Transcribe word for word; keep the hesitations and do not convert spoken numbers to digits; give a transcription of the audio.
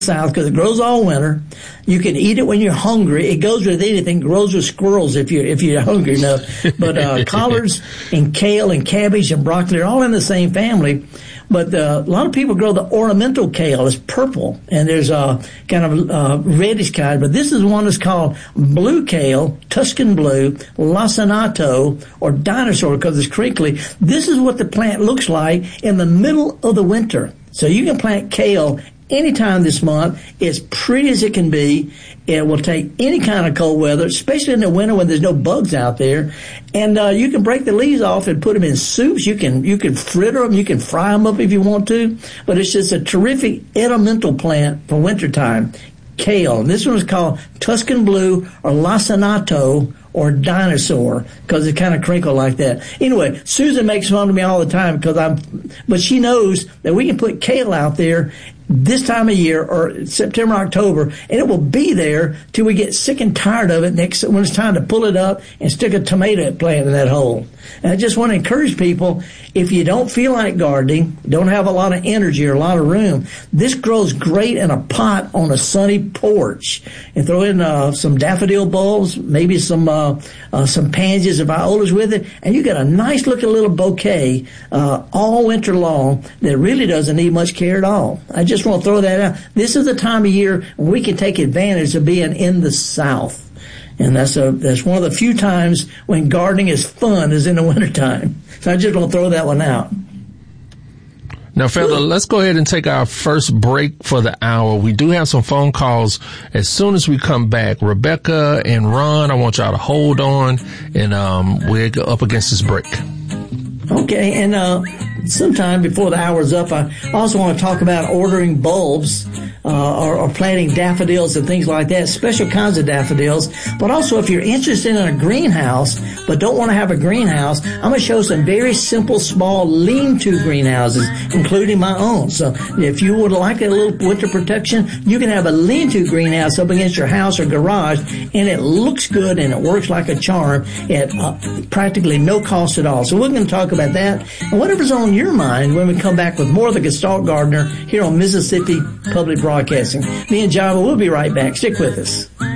South because it grows all winter. You can eat it when you're hungry. It goes with anything. It grows with squirrels if you're if you're hungry enough. But uh, collards and kale and cabbage and broccoli are all in the same family. But uh, a lot of people grow the ornamental kale. It's purple, and there's a kind of uh, reddish kind. But this is one that's called blue kale, Tuscan blue, lacinato, or dinosaur because it's crinkly. This is what the plant looks like in the middle of the winter. So you can plant kale anytime this month. It's pretty as it can be. It will take any kind of cold weather, especially in the winter when there's no bugs out there. And uh, you can break the leaves off and put them in soups. You can you can fritter them. You can fry them up if you want to. But it's just a terrific ornamental plant for wintertime. Kale. And this one is called Tuscan blue or lacinato or dinosaur because it kind of crinkle like that. Anyway, Susan makes fun of me all the time because I'm, but she knows that we can put kale out there this time of year or September, October, and it will be there till we get sick and tired of it next when it's time to pull it up and stick a tomato plant in that hole. And I just want to encourage people, if you don't feel like gardening, don't have a lot of energy or a lot of room, this grows great in a pot on a sunny porch. And throw in uh, some daffodil bulbs, maybe some uh, uh, some pansies or violas with it, and you get a nice looking little bouquet uh, all winter long that really doesn't need much care at all. I just want to throw that out. This is the time of year when we can take advantage of being in the South. And that's a that's one of the few times when gardening is fun is in the wintertime. So I just want to throw that one out. Now, Feather, let's go ahead and take our first break for the hour. We do have some phone calls as soon as we come back. Rebecca and Ron, I want y'all to hold on, and um, we're up against this break. Okay, and uh, sometime before the hour's up, I also want to talk about ordering bulbs uh, or, or planting daffodils and things like that, special kinds of daffodils. But also, if you're interested in a greenhouse but don't want to have a greenhouse, I'm going to show some very simple, small lean-to greenhouses, including my own. So if you would like a little winter protection, you can have a lean-to greenhouse up against your house or garage, and it looks good and it works like a charm at uh, practically no cost at all. So we're going to talk about that and whatever's on your mind when we come back with more of the Gestalt Gardener here on Mississippi Public Broadcasting. Me and Java will be right back. Stick with us.